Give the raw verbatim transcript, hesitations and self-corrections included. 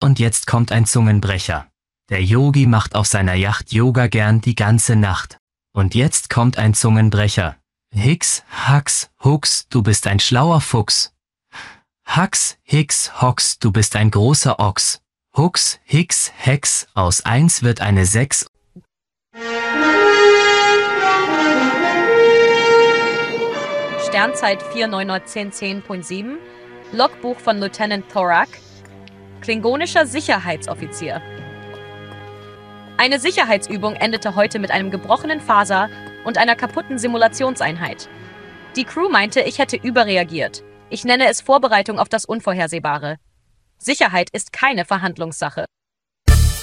und jetzt kommt ein Zungenbrecher. Der Yogi macht auf seiner Yacht Yoga gern die ganze Nacht. Und jetzt kommt ein Zungenbrecher. Hix, Hax, Hux, du bist ein schlauer Fuchs. Hax, Hix, Hox, du bist ein großer Ochs. Hux, Hix, Hex, aus eins wird eine sechs. Sternzeit vier neun zehn zehn Punkt sieben, Logbuch von Lieutenant Thorak, klingonischer Sicherheitsoffizier. Eine Sicherheitsübung endete heute mit einem gebrochenen Faser und einer kaputten Simulationseinheit. Die Crew meinte, ich hätte überreagiert. Ich nenne es Vorbereitung auf das Unvorhersehbare. Sicherheit ist keine Verhandlungssache.